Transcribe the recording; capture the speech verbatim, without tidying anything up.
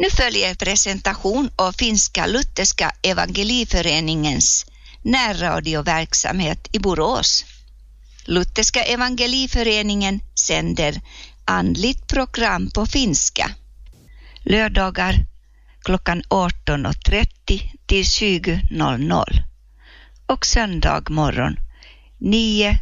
Nu följer presentation av Finska Lutherska Evangeliföreningens närradioverksamhet i Borås. Lutherska Evangeliföreningen sänder andligt program på finska. Lördagar klockan arton trettio till tjugo och söndag morgon nio